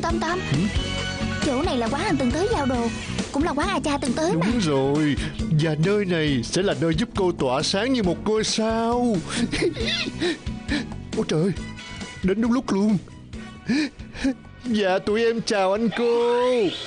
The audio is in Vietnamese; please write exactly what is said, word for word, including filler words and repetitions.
Tâm Tâm, chỗ này là quán anh từng tới giao đồ, cũng là quán A Cha từng tới mà. Đúng rồi, và nơi này sẽ là nơi giúp cô tỏa sáng như một ngôi sao. Ôi trời, đến đúng lúc luôn. Dạ tụi em chào anh cô.